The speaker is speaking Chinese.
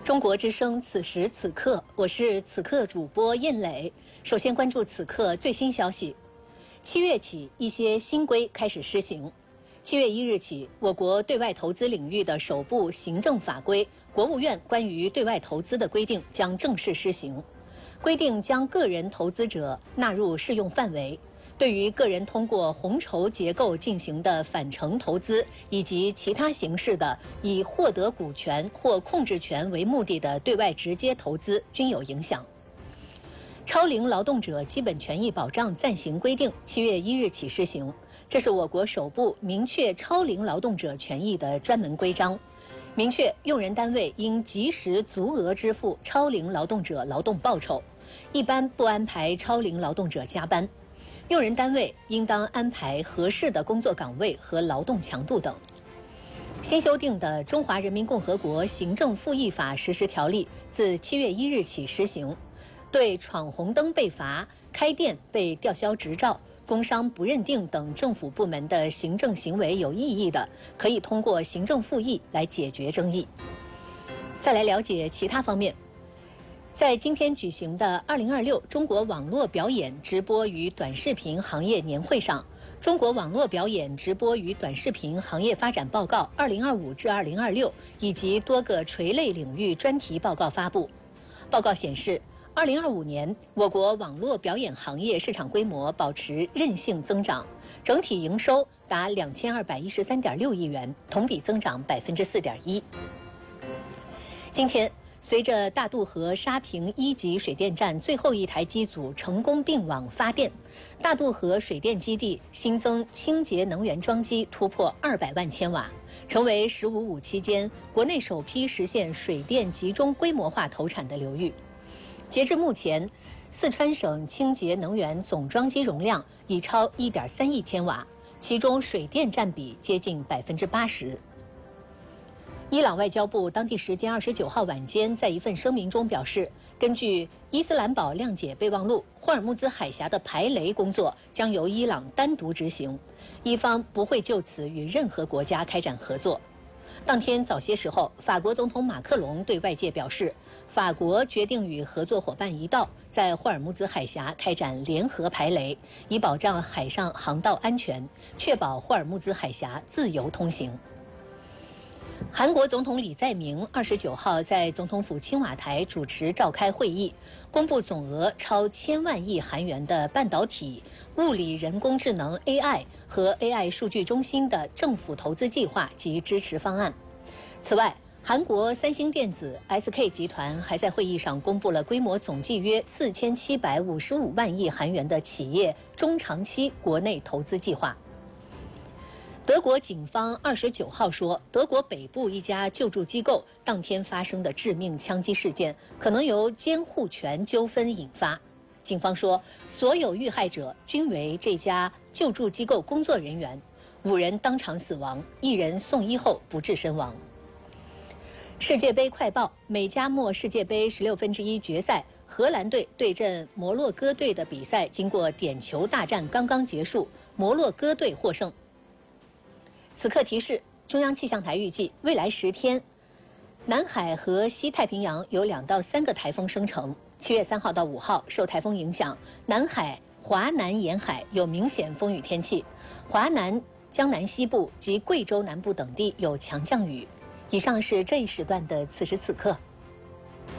中国之声，此时此刻，我是此刻主播燕磊。首先关注此刻最新消息。7月起，一些新规开始施行。7月1日起，我国对外投资领域的首部行政法规《国务院关于对外投资的规定》将正式施行。规定将个人投资者纳入适用范围。对于个人通过红筹结构进行的返程投资，以及其他形式的以获得股权或控制权为目的的对外直接投资均有影响。超龄劳动者基本权益保障暂行规定7月1日起施行，这是我国首部明确超龄劳动者权益的专门规章，明确用人单位应及时足额支付超龄劳动者劳动报酬，一般不安排超龄劳动者加班。用人单位应当安排合适的工作岗位和劳动强度等。新修订的《中华人民共和国行政复议法实施条例》自7月1日起施行，对闯红灯被罚、开店被吊销执照、工商不认定等政府部门的行政行为有异议的，可以通过行政复议来解决争议。再来了解其他方面。在今天举行的2026中国网络表演直播与短视频行业年会上，中国网络表演直播与短视频行业发展报告2025至2026以及多个垂类领域专题报告发布。报告显示，2025年我国网络表演行业市场规模保持韧性增长，整体营收达2213.6亿元，同比增长4.1%。今天，随着大渡河沙坪1级水电站最后一台机组成功并网发电，大渡河水电基地新增清洁能源装机突破200万千瓦，成为“十五五”期间国内首批实现水电集中规模化投产的流域。截至目前，四川省清洁能源总装机容量已超1.3亿千瓦，其中水电占比接近80%。伊朗外交部当地时间29号晚间在一份声明中表示，根据伊斯兰堡谅解备忘录，霍尔木兹海峡的排雷工作将由伊朗单独执行，伊方不会就此与任何国家开展合作。当天早些时候，法国总统马克龙对外界表示，法国决定与合作伙伴一道在霍尔木兹海峡开展联合排雷，以保障海上航道安全，确保霍尔木兹海峡自由通行。韩国总统李在明29号在总统府青瓦台主持召开会议，公布总额超1000万亿韩元的半导体、物理人工智能 AI 和 AI 数据中心的政府投资计划及支持方案。此外，韩国三星电子 SK 集团还在会议上公布了规模总计约4755万亿韩元的企业中长期国内投资计划。德国警方29号说，德国北部一家救助机构当天发生的致命枪击事件可能由监护权纠纷引发。警方说，所有遇害者均为这家救助机构工作人员，5人当场死亡，1人送医后不治身亡。世界杯快报：美加墨世界杯16分之一决赛，荷兰队对阵摩洛哥队的比赛经过点球大战刚刚结束，摩洛哥队获胜。此刻提示：中央气象台预计，未来10天，南海和西太平洋有2到3个台风生成。7月3号到5号，受台风影响，南海、华南沿海有明显风雨天气，华南、江南西部及贵州南部等地有强降雨。以上是这一时段的此时此刻。